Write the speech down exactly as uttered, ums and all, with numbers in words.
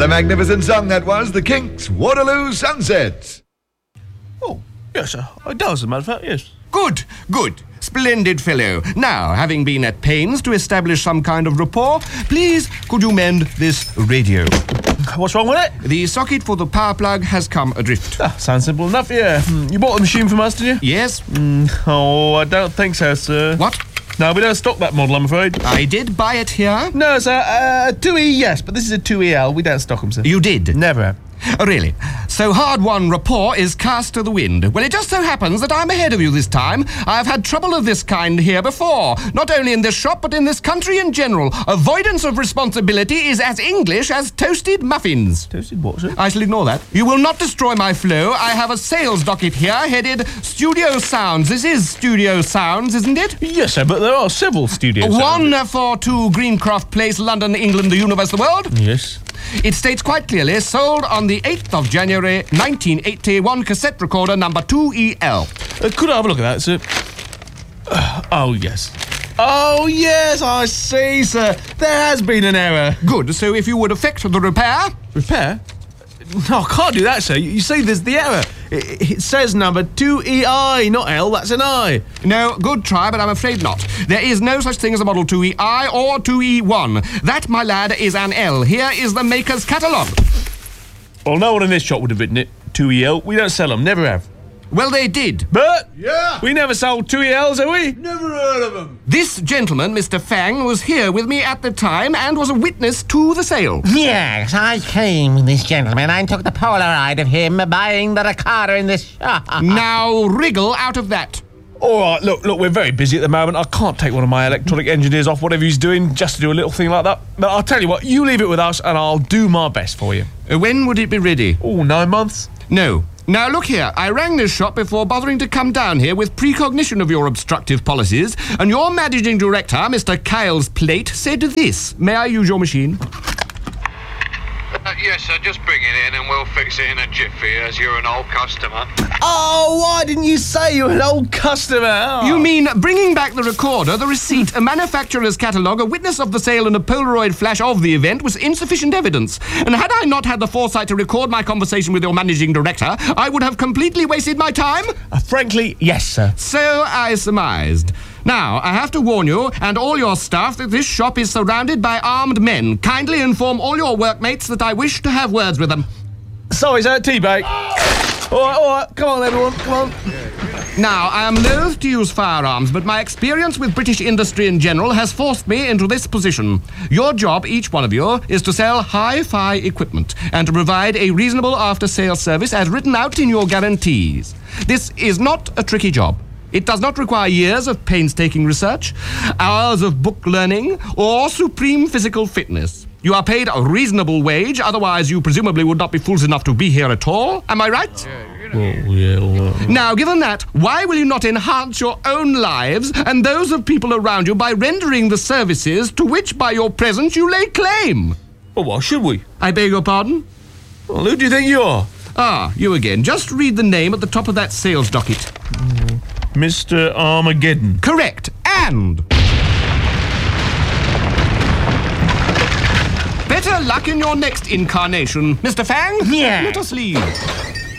What a magnificent song that was, The Kinks, Waterloo Sunset. Oh, yes, sir. It does, as a matter of fact, yes. Good, good. Splendid fellow. Now, having been at pains to establish some kind of rapport, please could you mend this radio? What's wrong with it? The socket for the power plug has come adrift. Ah, sounds simple enough, yeah. You bought the machine from us, did you? Yes? Mm, oh, I don't think so, sir. What? No, we don't stock that model, I'm afraid. I did buy it here. No, sir. Uh, two E, yes, but this is a two E L. We don't stock them, sir. You did? Never have. Oh, really? So hard-won rapport is cast to the wind. Well, it just so happens that I'm ahead of you this time. I've had trouble of this kind here before. Not only in this shop, but in this country in general. Avoidance of responsibility is as English as toasted muffins. Toasted what, sir? I shall ignore that. You will not destroy my flow. I have a sales docket here headed Studio Sounds. This is Studio Sounds, isn't it? Yes, sir, but there are several studios. One for two Greencroft Place, London, England, the universe, the world. Yes. It states quite clearly, sold on the eighth of January, nineteen eighty, one cassette recorder number two E L. Uh, could I have a look at that, sir? Uh, oh, yes. Oh, yes, I see, sir. There has been an error. Good, so if you would effect the repair... Repair? No, I can't do that, sir. You see, there's the error. It, it says number two E I, not L, that's an I. No, good try, but I'm afraid not. There is no such thing as a Model two E I or two E one. That, my lad, is an L. Here is the maker's catalogue. Well, no one in this shop would have written it. two E L. We don't sell them, never have. Well, they did. But Yeah. we never sold two E Ls, have we? Never heard of them. This gentleman, Mister Fang, was here with me at the time and was a witness to the sale. Yes, I came with this gentleman and took the Polaroid of him buying the recorder in this shop. Now wriggle out of that. All right, look, look, we're very busy at the moment. I can't take one of my electronic engineers off whatever he's doing just to do a little thing like that. But I'll tell you what, you leave it with us and I'll do my best for you. Uh, when would it be ready? Oh, nine months? No. Now, look here. I rang this shop before bothering to come down here with precognition of your obstructive policies, and your managing director, Mister Kyle's Plate, said this. May I use your machine? Uh, yes, sir, just bring it in and we'll fix it in a jiffy as you're an old customer. Oh, why didn't you say you're an old customer? Oh. You mean bringing back the recorder, the receipt, a manufacturer's catalogue, a witness of the sale and a Polaroid flash of the event was insufficient evidence. And had I not had the foresight to record my conversation with your managing director, I would have completely wasted my time? Uh, frankly, yes, sir. So I surmised. Now, I have to warn you and all your staff that this shop is surrounded by armed men. Kindly inform all your workmates that I wish to have words with them. Sorry, sir, tea break. All right, all right, come on, everyone, come on. Now, I am loath to use firearms, but my experience with British industry in general has forced me into this position. Your job, each one of you, is to sell hi-fi equipment and to provide a reasonable after-sales service as written out in your guarantees. This is not a tricky job. It does not require years of painstaking research, hours of book learning, or supreme physical fitness. You are paid a reasonable wage, otherwise you presumably would not be fools enough to be here at all. Am I right? Oh, yeah, all right. Now, given that, why will you not enhance your own lives and those of people around you by rendering the services to which, by your presence, you lay claim? Well, why should we? I beg your pardon? Well, who do you think you are? Ah, you again. Just read the name at the top of that sales docket. Mm. Mister Armageddon. Correct. And... better luck in your next incarnation. Mister Fang? Yeah. Let us leave.